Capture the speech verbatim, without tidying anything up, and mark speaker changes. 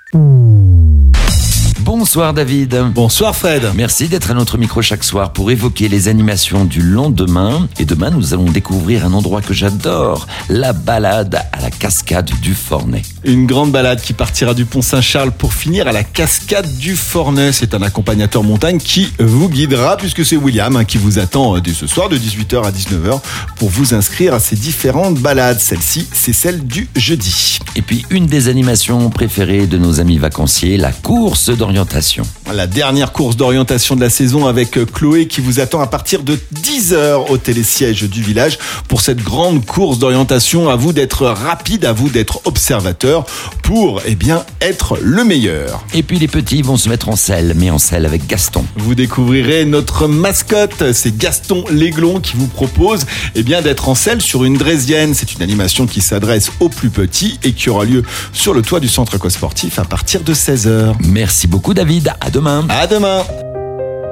Speaker 1: Bonsoir David.
Speaker 2: Bonsoir Fred.
Speaker 1: Merci d'être à notre micro chaque soir pour évoquer les animations du lendemain. Et demain, nous allons découvrir un endroit que j'adore, la balade à la cascade du Fornay.
Speaker 2: Une grande balade qui partira du Pont Saint-Charles pour finir à la cascade du Fornay. C'est un accompagnateur montagne qui vous guidera, puisque c'est William hein, qui vous attend dès ce soir de dix-huit heures à dix-neuf heures pour vous inscrire à ces différentes balades. Celle-ci, c'est celle du jeudi.
Speaker 1: Et puis, une des animations préférées de nos amis vacanciers, la course d'orientation.
Speaker 2: La dernière course d'orientation de la saison avec Chloé qui vous attend à partir de dix heures au télésiège du village pour cette grande course d'orientation. À vous d'être rapide, à vous d'être observateur pour eh bien, être le meilleur.
Speaker 1: Et puis les petits vont se mettre en selle, mais en selle avec Gaston.
Speaker 2: Vous découvrirez notre mascotte, c'est Gaston l'Aiglon qui vous propose eh bien, d'être en selle sur une draisienne. C'est une animation qui s'adresse aux plus petits et qui aura lieu sur le toit du centre écosportif à partir de seize heures.
Speaker 1: Merci beaucoup David, à demain.
Speaker 2: À demain.